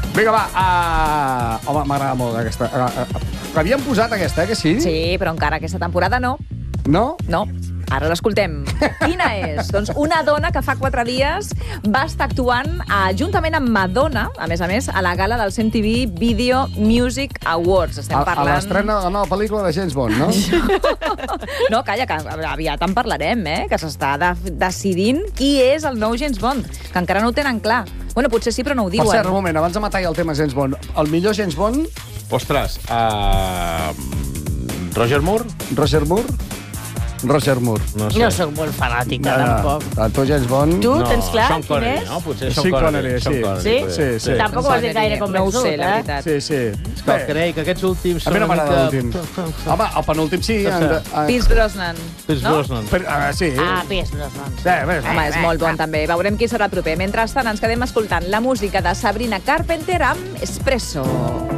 Vinga, va. Home, m'agrada molt aquesta. L'havíem posat aquesta, que sí? Sí, però encara aquesta temporada no. No? No. Ara l'escoltem. Quina és? Doncs una dona que fa 4 dies va estar actuant juntament amb Madonna, a més, a la gala dels MTV Video Music Awards. Estem parlant... A l'estrena de la nova pel·lícula de James Bond, no? No, calla, que aviat en parlarem, que s'està decidint qui és el nou James Bond, que encara no ho tenen clar. Bueno, potser sí, però no ho diuen. Per cert, un moment, abans de matar el tema James Bond, el millor James Bond... Ostres, Roger Moore? Roger Moore? Roger Moore. No sé. No sóc molt fanàtica, tampoc. Tu, James Bond... Tu tens clar Sean quin Connery, és? no? Potser Sean Connery, sí. Sean Connery, Sí? potser. Sí. Tampoc ho has dit gaire No ho convençut, sé, la veritat. Sí. És que el crec que aquests últims A mi no són una m'agrada mica... l'últim. Home, el penúltim sí. Pierce Brosnan. Pierce No? Brosnan. Sí. Pierce Brosnan. Home, és molt bon, també. Veurem qui serà el proper. Mentrestant, ens quedem escoltant la música de Sabrina Carpenter amb Espresso.